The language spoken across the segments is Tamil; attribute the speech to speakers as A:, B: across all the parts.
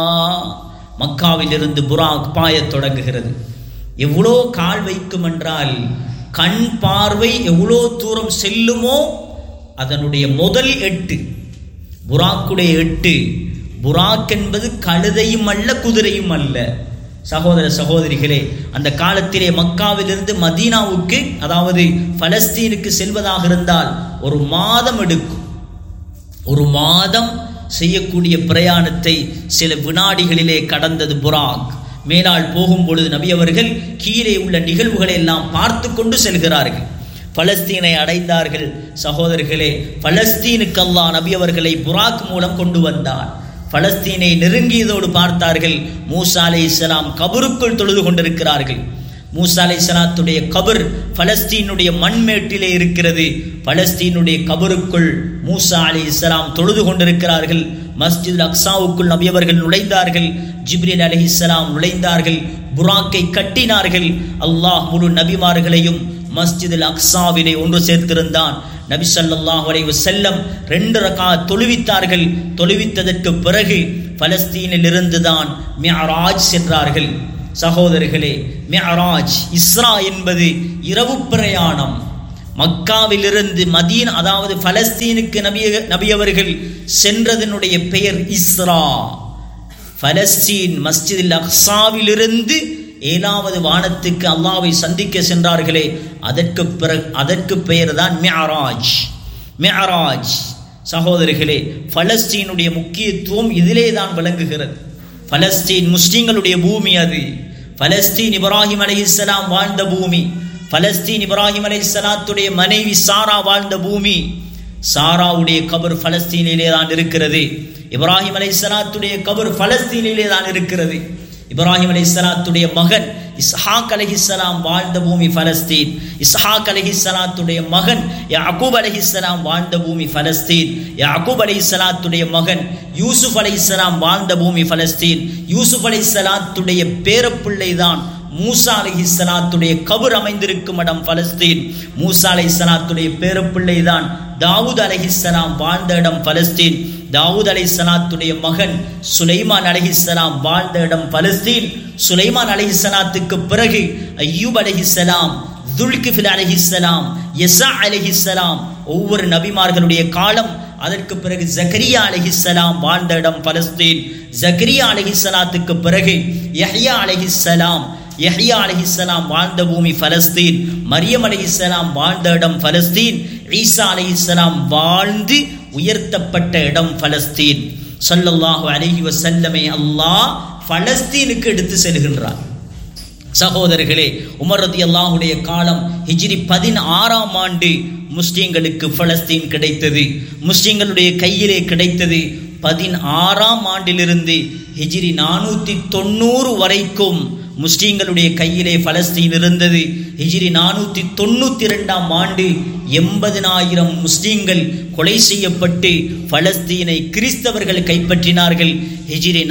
A: மக்காவிலிருந்து புராக் பாயத் தொடங்குகிறது. எவ்வளோ கால் வைக்கும் என்றால் கண் பார்வை எவ்வளோ தூரம் செல்லுமோ அதனுடைய முதல் 8 புராக்குடைய 8. புராக் என்பது கழுதையும் அல்ல, குதிரையும் அல்ல. சகோதர சகோதரிகளே, அந்த காலத்திலே மக்காவிலிருந்து மதீனாவுக்கு, அதாவது பலஸ்தீனுக்கு செல்வதாக இருந்தால் ஒரு மாதம் எடுக்கும். ஒரு மாதம் செய்யக்கூடிய பிரயாணத்தை சில வினாடிகளிலே கடந்தது புராக். மேலால் போகும் பொழுது நபி அவர்கள் கீழே உள்ள நிகழ்வுகளை எல்லாம் பார்த்து கொண்டு செல்கிறார்கள். பலஸ்தீனை அடைந்தார்கள். சகோதரர்களே, பலஸ்தீனுக்கு அல்லாஹ் நபி அவர்களை புராக் மூலம் கொண்டு வந்தார். பலஸ்தீனை நெருங்கியதோடு பார்த்தார்கள், மூசா அலைஹிஸ்ஸலாம் கபருக்குள் தொழுது கொண்டிருக்கிறார்கள். மூசா அலைஹிஸ்ஸலாத்துடைய கபர் பலஸ்தீனுடைய மண்மேட்டிலே இருக்கிறது. பலஸ்தீனுடைய கபருக்குள் மூசா அலைஹிஸ்ஸலாம் தொழுது கொண்டிருக்கிறார்கள். மஸ்ஜித் அக்ஸாவுக்குள் நபி அவர்கள் நுழைந்தார்கள். ஜிப்ரீல் அலைஹிஸ்ஸலாம் நுழைந்தார்கள். புராக்கை கட்டினார்கள். அல்லாஹ் முழு நபிமார்களையும் மஸ்ஜித் அக்ஸாவிலே ஒன்று சேர்த்திருந்தான். நபி ஸல்லல்லாஹு அலைஹி வஸல்லம் 2 ரக்காத் தொழுவித்தார்கள். தொழுவித்ததற்கு பிறகு பலஸ்தீனில் இருந்துதான் மிஅராஜ் சென்றார்கள். சகோதரர்களே, மிஅராஜ், இஸ்ரா என்பது இரவு பிரயாணம். மக்காவிலிருந்து மதீனா, அதாவது பலஸ்தீனுக்கு நபி அவர்கள் சென்றதனுடைய பெயர் இஸ்ரா. பலஸ்தீன் மஸ்ஜித் அக்ஸாவிலிருந்து 7வது வானத்துக்கு அல்லாஹ்வை சந்திக்க சென்றார்களே, அதற்கு பெயர் தான் மிஅராஜ். மிஅராஜ். சகோதரர்களே, பலஸ்தீனுடைய முக்கியத்துவம் இதிலே தான் விளங்குகிறது. பலஸ்தீன் முஸ்லிம்களுடைய பூமி. அது பலஸ்தீன் இப்ராஹிம் அலைஹிஸ்ஸலாம் வாழ்ந்த பூமி. பலஸ்தீன் இப்ராஹிம் அலைஹிஸ்ஸலாத்துடைய மனைவி சாரா வாழ்ந்த பூமி. சாராவுடைய கபர் பலஸ்தீனிலே தான் இருக்கிறது. இப்ராஹிம் அலைஹிஸ்ஸலாத்துடைய கபர் பலஸ்தீனிலே தான் இருக்கிறது. இப்ராஹிம் அலைஹிஸ்ஸலாத்துடைய மகன் இஸ்ஹாக் அலைஹிஸ்ஸலாம் வாழ்ந்த பூமி பலஸ்தீன். இஸ்ஹாக் அலைஹிஸ்ஸலாத்துடைய மகன் யாக்கூப் அலைஹிஸ்ஸலாம் வாழ்ந்த பூமி பலஸ்தீன். யாக்கூப் அலைஹிஸ்ஸலாத்துடைய மகன் யூசுப் அலைஹிஸ்ஸலாம் வாழ்ந்த பூமி பலஸ்தீன். யூசுப் அலைஹிஸ்ஸலாத்துடைய பேரப்பிள்ளை தான் மூசா அலைஹிஸ்ஸலாத்துடைய கபர் அமைந்திருக்கும் இடம் பலஸ்தீன். மூசா அலைஹிஸ்ஸலாத்துடைய பேரப்பிள்ளை தான் தாவூத் அலைஹிஸ்ஸலாம் வாழ்ந்த இடம் பலஸ்தீன். தாவூத் அலைஹிஸ்ஸலாத்துடைய மகன் சுலைமான் அலைஹிஸ்ஸலாம் வாழ்ந்த இடம் பலஸ்தீன். சுலைமான் அலைஹிஸ்ஸலாத்துக்கு பிறகு அய்யூப் அலைஹிஸ்ஸலாம், துல்கிஃபில் அலைஹிஸ்ஸலாம், யஸா அலைஹிஸ்ஸலாம், ஒவ்வொரு நபிமார்களுடைய காலம். அதற்கு பிறகு ஜக்கரியா அலைஹிஸ்ஸலாம் வாழ்ந்த இடம் பலஸ்தீன். ஜக்கரியா அலைஹிஸ்ஸலாத்துக்கு பிறகு யஹ்யா அலைஹிஸ்ஸலாம், யஹ்யா அலைஹிஸ்ஸலாம் வாழ்ந்த பூமி பலஸ்தீன். மரியம் அலைஹிஸ்ஸலாம் வாழ்ந்த இடம் பலஸ்தீன். ஈசா அலைஹிஸ்ஸலாம் வாழ்ந்து உயர்த்தப்பட்ட இடம் பலஸ்தீன். ஸல்லல்லாஹு அலைஹி வஸல்லமை அல்லாஹ் பலஸ்தீனுக்கு எடுத்து செல்கின்றார். சகோதரர்களே, உமர் ரலியல்லாஹுடைய காலம் ஹிஜ்ரி 16ஆம் ஆண்டு முஸ்லிம்களுக்கு பலஸ்தீன் கிடைத்தது. முஸ்லிம்களுடைய கையிலே கிடைத்தது. 16ஆம் ஆண்டிலிருந்து ஹிஜ்ரி 490 வரைக்கும் முஸ்லிம்களுடைய கையிலே பலஸ்தீன் இருந்தது. ஹிஜ்ரி 492ஆம் ஆண்டு 80,000 முஸ்லிம்கள் கொலை செய்யப்பட்டு பலஸ்தீனை கிறிஸ்தவர்கள் கைப்பற்றினார்கள். ஹிஜ்ரி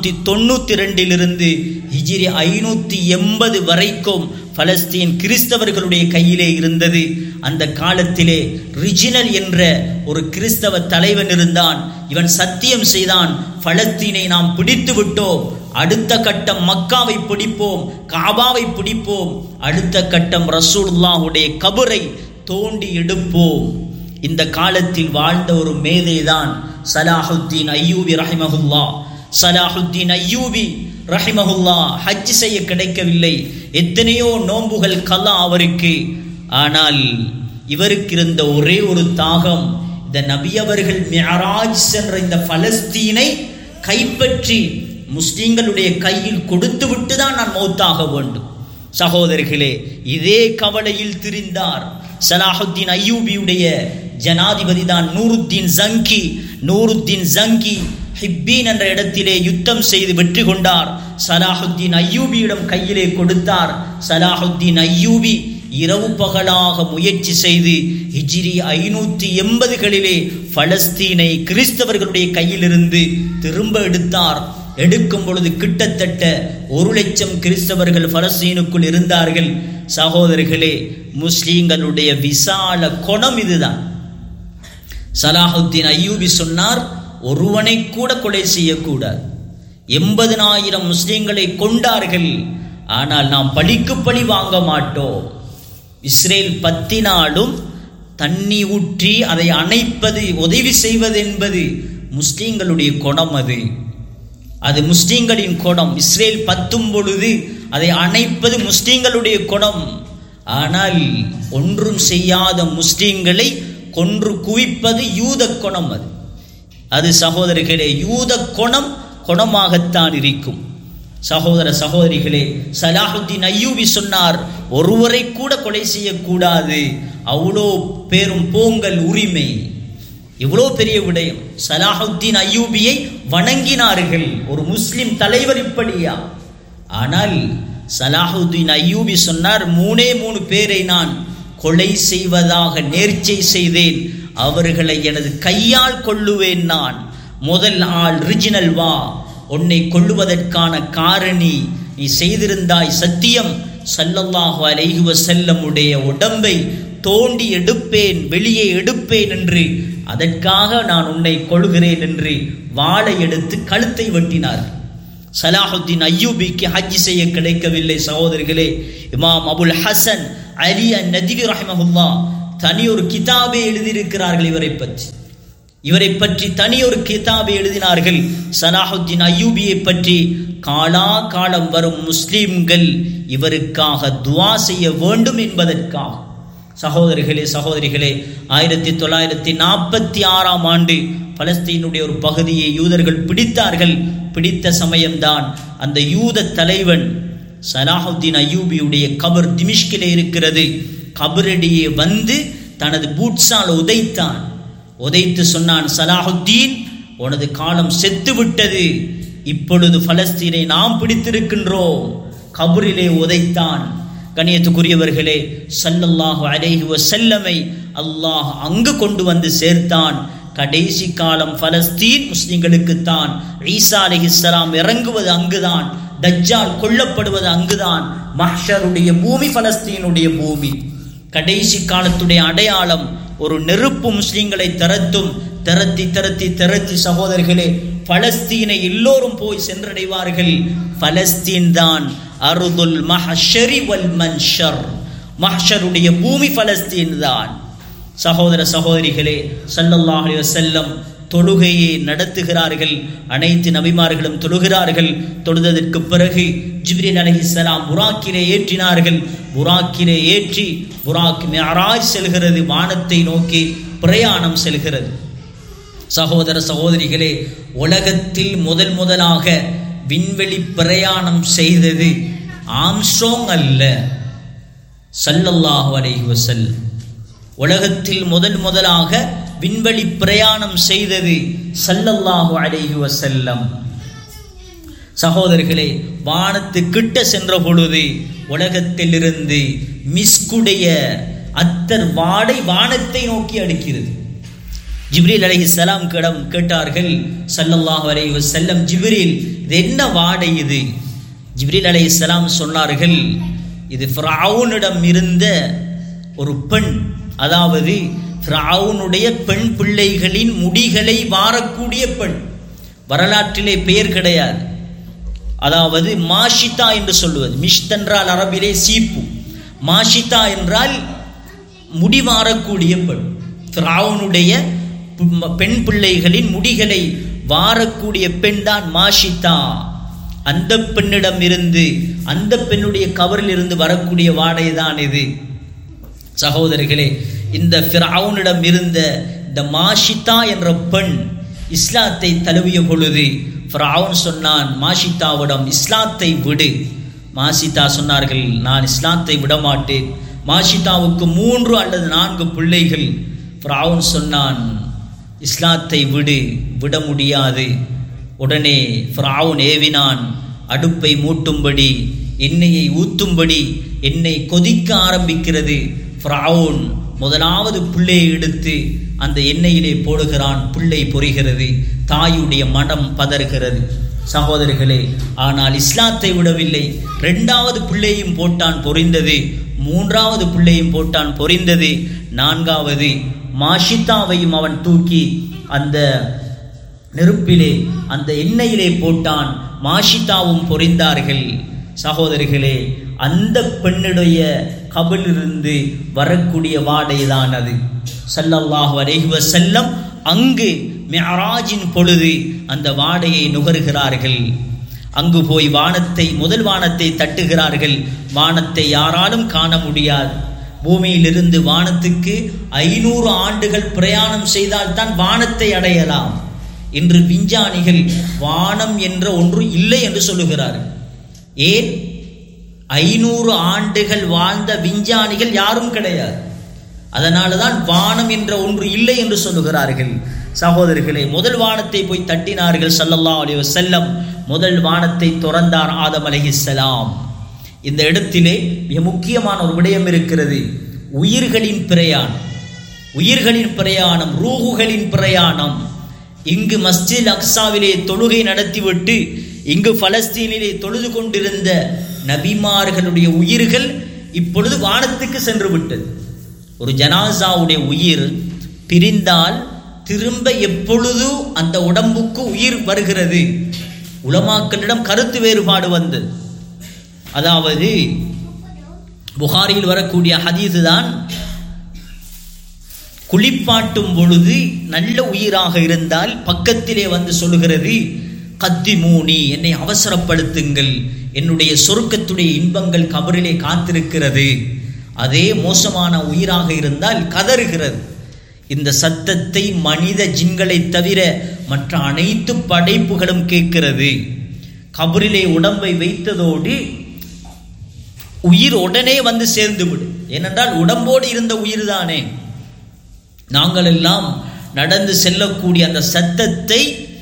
A: 492 ஹிஜ்ரி 580 வரைக்கும் பலஸ்தீன் கிறிஸ்தவர்களுடைய கையிலே இருந்தது. அந்த காலத்திலே ரிஜினல் என்ற ஒரு கிறிஸ்தவ தலைவன் இருந்தான். இவன் சத்தியம் செய்தான், பலஸ்தீனை நாம் பிடித்து விட்டோம், அடுத்த கட்டம் மக்காவை பிடிப்போம், காபாவை பிடிப்போம், அடுத்த கட்டம் ரசூலுல்லாஹுடைய கபரை தோண்டி எடுப்போம். இந்த காலத்தில் வாழ்ந்த ஒரு மேதைதான் சலாஹுத்தீன் அய்யூபி ரஹிமஹுல்லா. சலாஹுத்தீன் அய்யூபி ரஹிமஹுல்லா ஹஜ் செய்ய கிடைக்கவில்லை. எத்தனையோ நோன்புகள் கலா அவருக்கு. ஆனால் இவருக்கு இருந்த ஒரே ஒரு தாகம், இந்த நபி அவர்கள் மிஅராஜ் சென்ற இந்த பலஸ்தீனை கைப்பற்றி முஸ்லிம்களுடைய கையில் கொடுத்து விட்டு தான் நான் மௌத்தாக வேண்டும். சகோதரர்களே, இதே கவலையில் திரிந்தார். சலாஹுத்தீன் அய்யூபியுடைய ஜனாதிபதி தான் நூருத்தீன் ஜங்கி. நூருத்தீன் ஜங்கி ஹிப்பீன் என்ற இடத்திலே யுத்தம் செய்து வெற்றி கொண்டார். சலாஹுத்தீன் அய்யூபியிடம் கையிலே கொடுத்தார். சலாஹுத்தீன் அய்யூபி இரவு பகலாக முயற்சி செய்து ஹிஜ்ரி 580களிலே பலஸ்தீனை கிறிஸ்தவர்களுடைய கையிலிருந்து திரும்ப எடுத்தார். எடுக்கும் பொழுது கிட்டத்தட்ட 1,00,000 கிறிஸ்தவர்கள் பலஸ்தீனுக்குள் இருந்தார்கள். சகோதரர்களே, முஸ்லிம்களுடைய விசால குணம் இதுதான். சலாஹுத்தீன் அய்யூபி சொன்னார், ஒருவனை கூட கொலை செய்யக்கூடாது. 80,000 முஸ்லிம்களை கொண்டார்கள். ஆனால் நாம் பழிக்கு பழி வாங்க மாட்டோம். இஸ்ரேல் பத்தினாலும் தண்ணி ஊற்றி அதை அணைப்பது, உதவி செய்வது என்பது முஸ்லிம்களுடைய குணம். அது முஸ்லிம்களின் குணம். இஸ்ரேல் பத்தும் பொழுது அதை அணைப்பது முஸ்லிம்களுடைய குணம். ஆனால் ஒன்றும் செய்யாத முஸ்லிம்களை கொன்று குவிப்பது யூத குணம். அது சகோதரர்களே, யூத குணமாகத்தான் இருக்கும். சகோதர சகோதரிகளே, சலாஹுத்தீன் அய்யூபி சொன்னார், ஒருவரை கூட கொலை செய்யக்கூடாது, அவ்வளோ பேரும் போங்கல் உரிமை. இவ்வளோ பெரிய விடயம். சலாஹுத்தீன் அய்யூபியை வணங்கினார்கள். ஒரு முஸ்லிம் தலைவர் இப்படியா? ஆனால் சலாஹுத்தீன் அய்யூபி சொன்னார், 3 பேரை நான் கொலை செய்வதாக நேர்ச்சை செய்தேன், அவர்களை எனது கையால் கொல்லுவேன். நான் முதல் ஆள் ரிஜினல் வா, உன்னை கொல்லுவதற்கான காரணி நீ செய்திருந்தாய் சத்தியம், ஸல்லல்லாஹு அலைஹி வஸல்லமுடைய உடம்பை தோண்டி எடுப்பேன், வெளியே எடுப்பேன் என்று, அதற்காக நான் உன்னை கொள்கிறேன் என்று வாளை எடுத்து கழுத்தை வெட்டினார். சலாஹுத்தீன் அய்யூபிக்கு ஹஜ் செய்ய கிடைக்கவில்லை. சகோதரர்களே, இமாம் அபுல் ஹசன் அலி அன்-நத்வி ரஹிமஹுல்லாஹ் தனி ஒரு கிதாபை எழுதியிருக்கிறார்கள். இவரை பற்றி தனி ஒரு கிதாபை எழுதினார்கள். சலாஹுத்தீன் அய்யூபியை பற்றி காலம் வரும் முஸ்லிம்கள் இவருக்காக துஆ செய்ய வேண்டும் என்பதற்காக. சகோதரிகளே, 1946ஆம் ஆண்டு பலஸ்தீனுடைய ஒரு பகுதியை யூதர்கள் பிடித்தார்கள். பிடித்த சமயம்தான் அந்த யூத தலைவன் சலாஹுத்தீன் அய்யூபியுடைய கபர் திமிஷ்கிலே இருக்கிறது. கபரடியே வந்து தனது பூட்ஸால் உதைத்து சொன்னான், சலாஹுத்தீன், உனது காலம் செத்து விட்டது, இப்பொழுது பலஸ்தீனை நாம் பிடித்திருக்கின்றோம். கபரிலே உதைத்தான். கண்ணியத்துக்குரியவர்களே, ஸல்லல்லாஹு அலைஹி வஸல்லமை அல்லாஹ் அங்கு கொண்டு வந்து சேர்த்தான். கடைசி காலம் பலஸ்தீன் முஸ்லிம்களுக்குத்தான். ஈசா அலைஹிஸ்ஸலாம் இறங்குவது அங்குதான், தஜ்ஜால் கொல்லப்படுவது அங்குதான். மஹ்ஷருடைய பூமி பலஸ்தீனுடைய பூமி. கடைசி காலத்துடைய அடையாளம் ஒரு நெருப்பு முஸ்லிம்களை திரத்தி சகோதரர்களே, பலஸ்தீனை எல்லோரும் போய் சென்றடைவார்கள். பலஸ்தீன் தான் அர்துல் மஹ்ஷரி வல் மன்ஷர், மஹ்ஷருடைய பூமி பலஸ்தீன் தான். சகோதர சகோதரிகளே, ஸல்லல்லாஹு அலைஹி வஸல்லம் தொழுகையை நடத்துகிறார்கள். அனைத்து நபிமார்களும் தொழுகிறார்கள். தொழுததற்கு பிறகு ஜிப்ரீல் அலைஹிஸ்ஸலாம் புராக்கிலே ஏற்றினார்கள். புராக்கிலே ஏற்றி புராக் மிஅராஜ் செல்கிறது, வானத்தை நோக்கி பிரயாணம் செல்கிறது. சகோதர சகோதரிகளே, உலகத்தில் முதலாக விண்வெளி பிரயாணம் செய்தது ஆம்ஸ்ட்ராங் அல்ல, ஸல்லல்லாஹு அலைஹி வஸல்லம். உலகத்தில் முதலாக விண்வெளி பிரயாணம் செய்தது ஸல்லல்லாஹு அலைஹி வஸல்லம். சகோதரர்களே, வானத்து கிட்ட சென்ற பொழுது உலகத்திலிருந்து மிஸ்குடைய அத்தர் வாடை வானத்தை நோக்கி அடிக்கிறது. ஜிப்ரீல் அலைஹிஸ்ஸலாம் கேட்டார்கள் ஸல்லல்லாஹு அலைஹி வஸல்லம், ஜிப்ரீல், இது என்ன வாடை இது? ஜிப்ரீல் அலைஹிஸ்ஸலாம் சொன்னார்கள், இது ஃபிரௌனிடம் இருந்த ஒரு பெண், அதாவது ஃபிரௌனுடைய பெண் பிள்ளைகளின் முடிகளை வாரக்கூடிய பெண். வரலாற்றிலே பெயர் கிடையாது. அதாவது மாஷிதா என்று சொல்லுவது. மிஷ்த் என்றால் அரபிலே சீப்பு, மாஷிதா என்றால் முடிவாரக்கூடிய பெண். ஃபிரௌனுடைய பெண் பிள்ளைகளின் முடிகளை வாரக்கூடிய பெண் தான் மாஷிதா. அந்த பெண்ணிடம் இருந்து, அந்த பெண்ணுடைய கவரில் இருந்து வரக்கூடிய வாடை தான் இது. சகோதரர்களே, இந்த ஃபிரௌனிடம் இருந்த இந்த மாஷிதா என்ற பெண் இஸ்லாத்தை தழுவிய பொழுது ஃபிரௌன் சொன்னான் மாஷிதாவிடம், இஸ்லாத்தை விடு. மாஷிதா சொன்னார்கள், நான் இஸ்லாத்தை விட மாட்டேன். மாஷிதாவுக்கு 3 அல்லது 4 பிள்ளைகள். ஃபிரௌன் சொன்னான், இஸ்லாத்தை விட முடியாது. உடனே ஃபிரௌன் ஏவினான், அடுப்பை மூட்டும்படி, எண்ணெயை ஊத்தும்படி. எண்ணெய் கொதிக்க ஆரம்பிக்கிறது. ஃபிரௌன் முதலாவது பிள்ளையை எடுத்து அந்த எண்ணெயிலே போடுகிறான். பிள்ளை பொரிகிறது. தாயுடைய மனம் பதறுகிறது. சகோதரர்களே, ஆனால் இஸ்லாத்தை விடவில்லை. 2வது பிள்ளையும் போட்டான், பொரிந்தது. 3வது பிள்ளையும் போட்டான், பொரிந்தது. 4வது மாஷிதாவையும் அவன் தூக்கி அந்த நெருப்பிலே, அந்த எண்ணெயிலே போட்டான். மாஷிதாவும் பொரிந்தார்கள். சகோதரிகளே, அந்த பெண்ணுடைய கபிலிருந்து வரக்கூடிய வாடைதான் அது. ஸல்லல்லாஹு அலைஹி வஸல்லம் அங்கு மிஅராஜின் பொழுது அந்த வாடையை நுகர்கிறார்கள். அங்கு போய் முதல் வானத்தை தட்டுகிறார்கள். வானத்தை யாராலும் காண முடியாது. பூமியிலிருந்து வானத்துக்கு 500 ஆண்டுகள் பிரயாணம் செய்தால்தான் வானத்தை அடையலாம். இன்று விஞ்ஞானிகள் வானம் என்ற ஒன்று இல்லை என்று சொல்லுகிறார்கள். ஏன்? 500 ஆண்டுகள் வாழ்ந்த விஞ்ஞானிகள் யாரும் கிடையாது. அதனால்தான் வானம் என்ற ஒன்று இல்லை என்று சொல்லுகிறார்கள். சகோதரர்களே, முதல் வானத்தை போய் தட்டினார்கள் ஸல்லல்லாஹு அலைஹி வஸல்லம். முதல் வானத்தை திறந்தார் ஆதம் அலைஹிஸ்ஸலாம். இந்த இடத்திலே மிக முக்கியமான ஒரு விடயம் இருக்கிறது. உயிர்களின் பிரயாணம், ரூஹுகளின் பிரயாணம். இங்கு மஸ்ஜித் அக்ஸாவிலே தொழுகை நடத்திவிட்டு இங்கு பலஸ்தீனிலே தொழுது கொண்டிருந்த நபிமார்களுடைய உயிர்கள் இப்பொழுது வானத்துக்கு சென்று விட்டது. ஒரு ஜனாசாவுடைய உயிர் பிரிந்தால் திரும்ப எப்பொழுது அந்த உடம்புக்கு உயிர் வருகிறது? உலமாக்களிடம் கருத்து வேறுபாடு வந்தது. அதாவது புகாரியில் வரக்கூடிய ஹதீஸ் தான், குளிப்பாட்டும் பொழுது நல்ல உயிராக இருந்தால் பக்கத்திலே வந்து சொல்லுகிறது, கத்திமூனி, என்னை அவசரப்படுத்துங்கள், என்னுடைய சொர்க்கத்துடைய இன்பங்கள் கபரிலே காத்திருக்கிறது. அதே மோசமான உயிராக இருந்தால் கதறுகிறது. இந்த சத்தத்தை மனித ஜின்களை தவிர மற்ற அனைத்து படைப்புகளும் கேட்கிறது. கபரிலே உடம்பை வைத்ததோடு உயிர் உடனே வந்து சேர்ந்து விடும். ஏனென்றால் உடம்போடு இருந்த உயிர் தானே. நாங்கள் எல்லாம் நடந்து செல்லக்கூடிய அந்த சத்தத்தை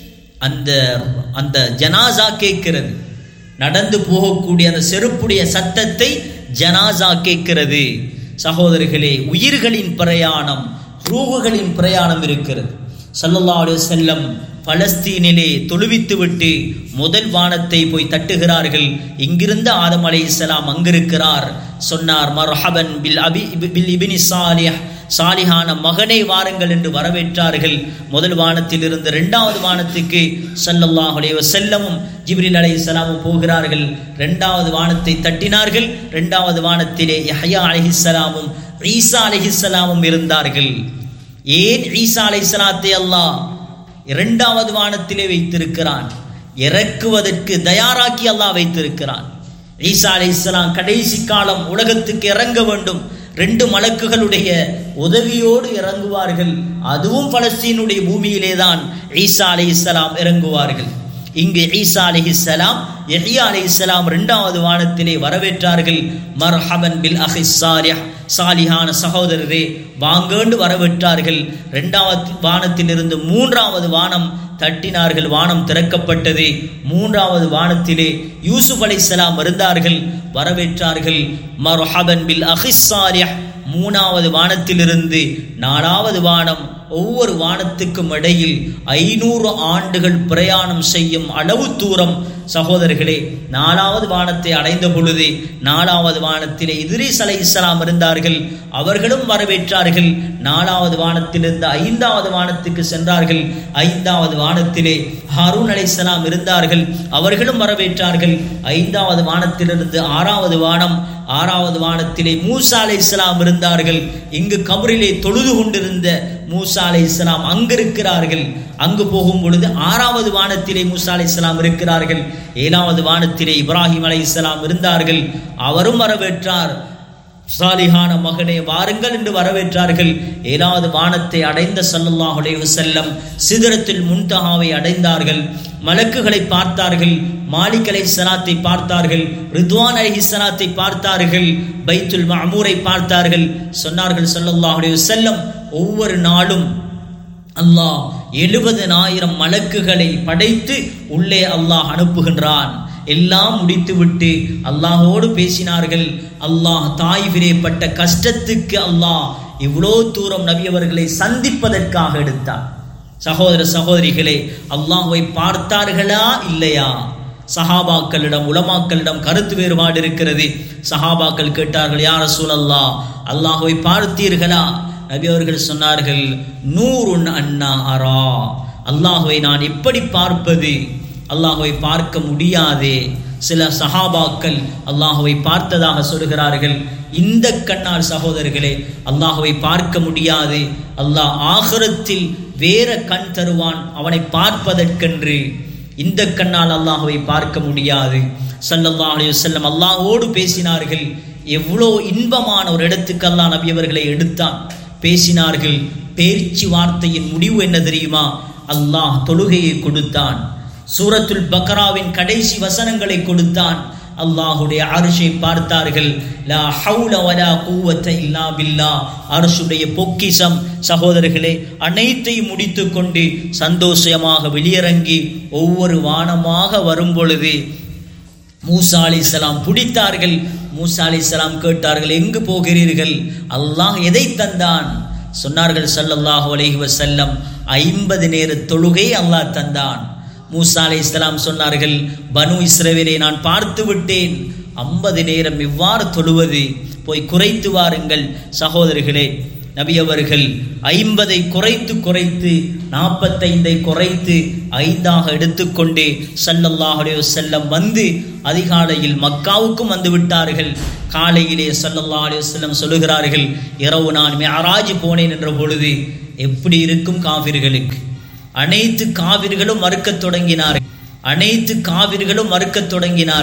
A: அந்த ஜனாசா கேட்கிறது. நடந்து போகக்கூடிய அந்த செருப்புடைய சத்தத்தை ஜனாசா கேட்கிறது. சகோதரர்களே, உயிர்களின் பிரயாணம், ரூஹுகளின் பிரயாணம் இருக்கிறது. ஸல்லல்லாஹு அலைஹி வஸல்லம் பலஸ்தீனிலே தொழுவித்து விட்டு முதல் வானத்தை போய் தட்டுகிறார்கள். இங்கிருந்த ஆதம் அலைஹிஸ்ஸலாம் அங்கிருக்கிறார். சொன்னார், மர்ஹபன் பில் இப்னி சாலிஹ், சாலிஹான மகனை வாருங்கள் என்று வரவேற்றார்கள். முதல் வானத்தில் இருந்து இரண்டாவது வானத்துக்கு ஸல்லல்லாஹு அலைஹி வஸல்லமும் ஜிப்ரீல் அலைஹிஸ்ஸலாமும் போகிறார்கள். இரண்டாவது வானத்தை தட்டினார்கள். இரண்டாவது வானத்திலே யஹ்யா அலைஹிஸ்ஸலாமும் ஈசா அலைஹிஸ்ஸலாமும் இருந்தார்கள். ஏன் ஈசா அலைஹிஸ்ஸலாத்தை அல்லாஹ் இரண்டாவது வானத்திலே வைத்திருக்கிறான்? இறக்குவதற்கு தயாராக்கி அல்லாஹ் வைத்திருக்கிறான். ஈசா அலைஹிஸ்ஸலாம் கடைசி காலம் உலகத்துக்கு இறங்க வேண்டும். 2 மலக்குகளுடைய உதவியோடு இறங்குவார்கள். அதுவும் பலஸ்தீனுடைய பூமியிலே தான் ஈசா அலைஹிஸ்ஸலாம் இறங்குவார்கள். இங்கு ஈசா அலைஹிஸ்ஸலாம் யஹ்யா அலைஹிஸ்ஸலாம் இரண்டாவது வானத்திலே வரவேற்றார்கள். மர்ஹபன் பில் அஹி சாலிஹ், சாலிஹான சகோதரரே வாங்கேண்டு வரவேற்றார்கள். இரண்டாவது வானத்திலிருந்து மூன்றாவது வானம் தட்டினார்கள். வானம் திறக்கப்பட்டது. மூன்றாவது வானத்திலே யூசுப் அலைஹிஸ்ஸலாம் இருந்தார்கள், வரவேற்றார்கள். மர்ஹபன் பில் அஹி சாலிஹ். மூணாவது வானத்திலிருந்து 4வது வானம், ஒவ்வொரு வானத்துக்கும் இடையில் 500 ஆண்டுகள் பிரயாணம் செய்யும் அளவு தூரம். சகோதரர்களே, 4வது வானத்தை அடைந்த பொழுது 4வது வானத்திலே இத்ரீஸ் அலைஹிஸ்ஸலாம் இருந்தார்கள், அவர்களும் வரவேற்றார்கள். 4வது வானத்திலிருந்து 5வது வானத்துக்கு சென்றார்கள். 5வது வானத்திலே ஹாரூன் அலைஹிஸ்ஸலாம் இருந்தார்கள், அவர்களும் வரவேற்றார்கள். 5வது வானத்திலிருந்து 6வது வானம், 6வது வானத்திலே மூசா அலைஹிஸ்ஸலாம் இருந்தார்கள். இங்கு கபரிலே தொழுது கொண்டிருந்த மூசா அலைஹிஸ்ஸலாம் அங்கிருக்கிறார்கள். அங்கு போகும் பொழுது 6வது வானத்திலே மூசா அலைஹிஸ்ஸலாம் இருக்கிறார்கள். 7வது வானத்திலே இப்ராஹிம் அலைஹிஸ்ஸலாம் இருந்தார்கள், அவரும் வரவேற்றார். சாலிஹான மகனே வாருங்கள் என்று வரவேற்றார்கள். 7வது வானத்தை அடைந்த ஸல்லல்லாஹு அலைஹி வஸல்லம் சிதறத்துல் முன்தஹாவை அடைந்தார்கள். மலக்குகளை பார்த்தார்கள், மாலிக் அலைஹிஸ்ஸலாத்தை பார்த்தார்கள், ரித்வான் அலைஹிஸ்ஸலாத்தை பார்த்தார்கள், பைத்துல் மஅமூரை பார்த்தார்கள். சொன்னார்கள் ஸல்லல்லாஹு அலைஹி வஸல்லம், ஒவ்வொரு நாளும் அல்லாஹ் 70,000 மலக்குகளை படைத்து உள்ளே அல்லாஹ் அனுப்புகின்றான். எல்லாம் முடித்துவிட்டு அல்லாஹோடு பேசினார்கள். அல்லாஹ் தாயிஃபிலே பட்ட கஷ்டத்துக்கு அல்லாஹ் இவ்வளோ தூரம் நபி அவர்களை சந்திப்பதற்காக எடுத்தார். சகோதர சகோதரிகளே, அல்லாஹ்வை பார்த்தார்களா இல்லையா? சஹாபாக்களிடம், உலமாக்களிடம் கருத்து வேறுபாடு இருக்கிறது. சஹாபாக்கள் கேட்டார்கள், யா ரசூலல்லாஹ், அல்லாஹ்வை பார்த்தீர்களா? நபி அவர்கள் சொன்னார்கள், நூருன் அன்னா அரா, அல்லாஹ்வை நான் எப்படி பார்ப்பது? அல்லாஹ்வை பார்க்க முடியாதே. சில சஹாபாக்கள் அல்லாஹ்வை பார்த்ததாக சொல்கிறார்கள். இந்த கண்ணால் சகோதரர்களே அல்லாஹ்வை பார்க்க முடியாது. அல்லாஹ் ஆகிரத்தில் வேற கண் தருவான் அவனை பார்ப்பதற்கென்று. இந்த கண்ணால் அல்லாஹ்வை பார்க்க முடியாது. ஸல்லல்லாஹு அலைஹி வஸல்லம் அல்லாஹ்வோடு பேசினார்கள். எவ்வளோ இன்பமான ஒரு இடத்துக்கு அல்லாஹ் நபி அவர்களை எடுத்தான். பேசினார்கள். பேச்சு வார்த்தையின் முடிவு என்ன தெரியுமா? அல்லாஹ் தொழுகையை கொடுத்தான். சூரத்துல் பக்ராவின் கடைசி வசனங்களை கொடுத்தான். அல்லாஹுடைய அர்ஷை பார்த்தார்கள். லா ஹவுல வலா குவத்த இல்லா பில்லாஹ். அர்ஷுடைய பொக்கிஷம் சகோதரர்களே அனைத்தையும் முடித்து கொண்டு சந்தோஷமாக வெளியிறங்கி ஒவ்வொரு வானமாக வரும் பொழுது மூசா அலைஹிஸ்ஸலாம் பிடித்தார்கள். மூசா அலைஹிஸ்ஸலாம் கேட்டார்கள், எங்கு போகிறீர்கள்? அல்லாஹ் எதை தந்தான்? சொன்னார்கள் ஸல்லல்லாஹு அலைஹி வஸல்லம் 50 நேர தொழுகை அல்லாஹ் தந்தான். மூசா அலைஹிஸ்ஸலாம் சொன்னார்கள், பனு இஸ்ரவேலை நான் பார்த்து விட்டேன், 50 நேரம் இவ்வாறு தொழுவது, போய் குறைத்து வாருங்கள். சகோதரர்களே நபி அவர்கள் 50 குறைத்து 45 குறைத்து 5ஆக எடுத்துக்கொண்டு ஸல்லல்லாஹு அலைஹி வஸல்லம் வந்து அதிகாலையில் மக்காவுக்கும் வந்து விட்டார்கள். காலையிலே ஸல்லல்லாஹு அலைஹி வஸல்லம் சொல்லுகிறார்கள், இரவு நான் மிஅராஜ் போனேன் என்ற பொழுது எப்படி இருக்கும் காஃபிர்களுக்கு? அனைத்து காவிர்களும் மறுக்கத் தொடங்கினார்கள்.